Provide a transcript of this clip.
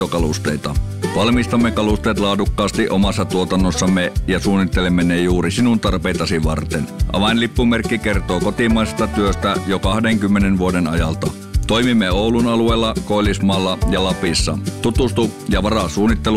kalusteita. Valmistamme kalusteet laadukkaasti omassa tuotannossamme ja suunnittelemme ne juuri sinun tarpeitasi varten. Avainlippumerkki kertoo kotimaisesta työstä jo 20 vuoden ajalta. Toimimme Oulun alueella, Koillismaalla ja Lapissa. Tutustu ja varaa suunnittelu